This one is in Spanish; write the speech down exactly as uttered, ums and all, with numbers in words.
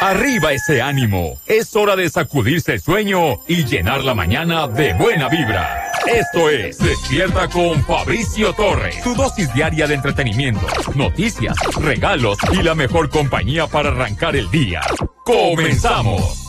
Arriba ese ánimo. Es hora de sacudirse el sueño y llenar la mañana de buena vibra. Esto es Despierta con Fabricio Torres. Tu dosis diaria de entretenimiento, noticias, regalos y la mejor compañía para arrancar el día. ¡Comenzamos!